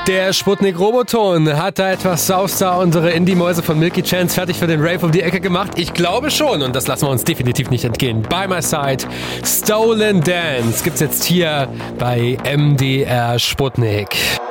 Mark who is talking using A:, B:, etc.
A: Der Sputnik-Roboton hat da etwas Sauster unsere Indie-Mäuse von Milky Chance fertig für den Rave um die Ecke gemacht. Ich glaube schon und das lassen wir uns definitiv nicht entgehen. By My Side, Stolen Dance gibt's jetzt hier bei MDR Sputnik.